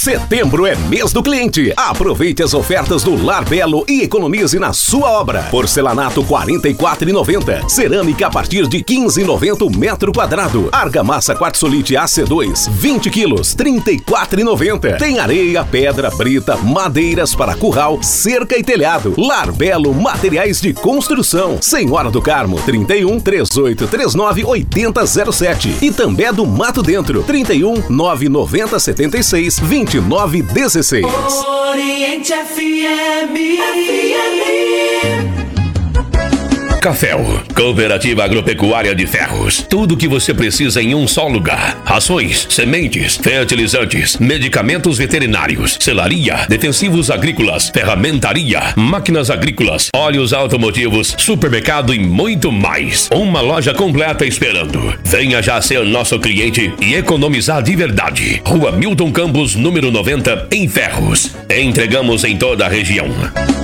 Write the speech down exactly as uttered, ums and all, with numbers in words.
Setembro é mês do cliente. Aproveite as ofertas do Lar Belo e economize na sua obra. Porcelanato quarenta e quatro reais e noventa centavos. Cerâmica a partir de quinze reais e noventa centavos o metro quadrado. Argamassa quartzolite A C dois, vinte quilos, trinta e quatro reais e noventa centavos. Tem areia, pedra, brita, madeiras para curral, cerca e telhado. Lar Belo Materiais de Construção. Senhora do Carmo, trinta e um, trinta e oito, trinta e nove, oitenta zero sete. E também do Mato Dentro, trinta e um, nove noventa, setenta e seis, vinte e nove dezesseis. Oriente F M. F M. Caféu, Cooperativa Agropecuária de Ferros. Tudo o que você precisa em um só lugar. Rações, sementes, fertilizantes, medicamentos veterinários, selaria, defensivos agrícolas, ferramentaria, máquinas agrícolas, óleos automotivos, supermercado e muito mais. Uma loja completa esperando. Venha já ser nosso cliente e economizar de verdade. Rua Milton Campos, número noventa, em Ferros. Entregamos em toda a região.